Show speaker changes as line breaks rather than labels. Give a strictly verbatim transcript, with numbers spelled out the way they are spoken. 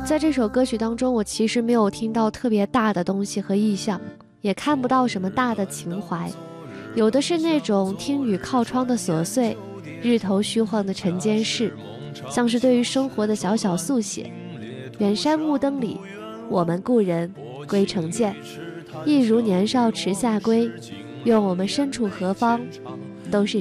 在这首歌曲当中，我其实没有听到特别大的东西和意象，也看不到什么大的情怀，有的是那种听雨靠窗的琐碎，日头虚晃的晨间事，像是对于生活的小小速写。远山暮灯里，我们故人归程见，一如年少迟下归，愿我们身处何方都是